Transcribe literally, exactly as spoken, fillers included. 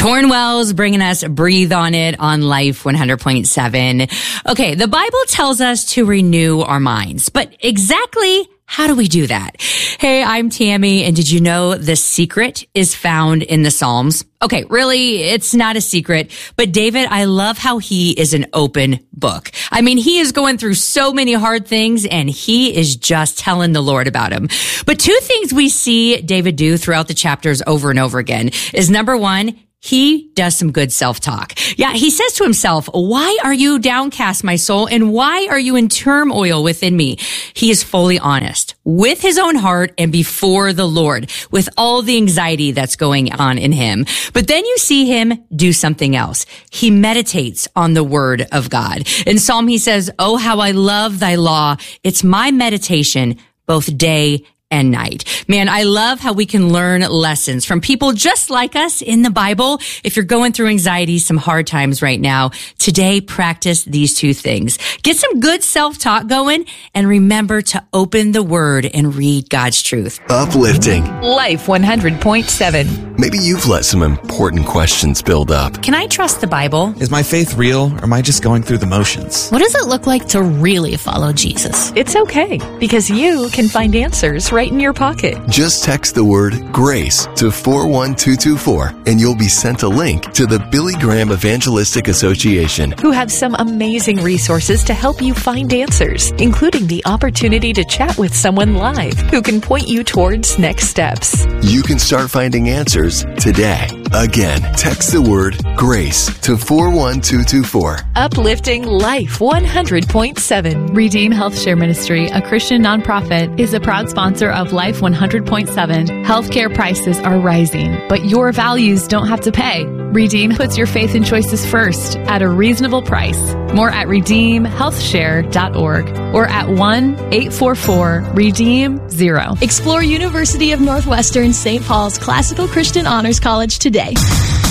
Torrin Wells bringing us Breathe on It on Life one hundred point seven. Okay, the Bible tells us to renew our minds, but exactly how do we do that? Hey, I'm Tammy, and did you know the secret is found in the Psalms? Okay, really, it's not a secret, but David, I love how he is an open book. I mean, he is going through so many hard things, and he is just telling the Lord about them. But two things we see David do throughout the chapters over and over again is, number one, he does some good self-talk. Yeah, he says to himself, why are you downcast, my soul? And why are you in turmoil within me? He is fully honest with his own heart and before the Lord with all the anxiety that's going on in him. But then you see him do something else. He meditates on the word of God. In Psalm, he says, oh, how I love thy law. It's my meditation both day and night. Man, I love how we can learn lessons from people just like us in the Bible. If you're going through anxiety, some hard times right now, today practice these two things. Get some good self-talk going and remember to open the word and read God's truth. Uplifting. Life one hundred point seven. Maybe you've let some important questions build up. Can I trust the Bible? Is my faith real, or am I just going through the motions? What does it look like to really follow Jesus? It's okay, because you can find answers right in your pocket. Just text the word GRACE to four one two two four and you'll be sent a link to the Billy Graham Evangelistic Association, who have some amazing resources to help you find answers, including the opportunity to chat with someone live who can point you towards next steps. You can start finding answers today. Again, text the word GRACE to four one two two four. Uplifting Life one hundred point seven. Redeem Health Share Ministry, a Christian nonprofit, is a proud sponsor of Life one hundred point seven. Healthcare prices are rising, but your values don't have to pay. Redeem puts your faith and choices first at a reasonable price. More at redeem health share dot org or at one eight four four redeem zero. Explore University of Northwestern Saint Paul's Classical Christian Honors College today.